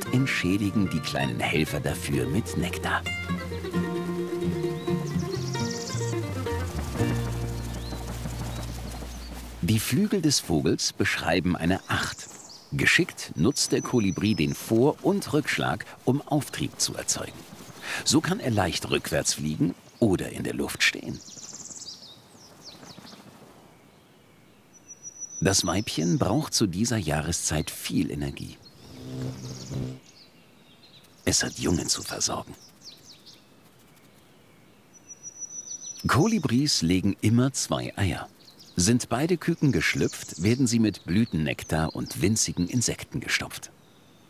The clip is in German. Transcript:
und entschädigen die kleinen Helfer dafür mit Nektar. Die Flügel des Vogels beschreiben eine 8. Geschickt nutzt der Kolibri den Vor- und Rückschlag, um Auftrieb zu erzeugen. So kann er leicht rückwärts fliegen oder in der Luft stehen. Das Weibchen braucht zu dieser Jahreszeit viel Energie. Es hat Jungen zu versorgen. Kolibris legen immer 2 Eier. Sind beide Küken geschlüpft, werden sie mit Blütennektar und winzigen Insekten gestopft.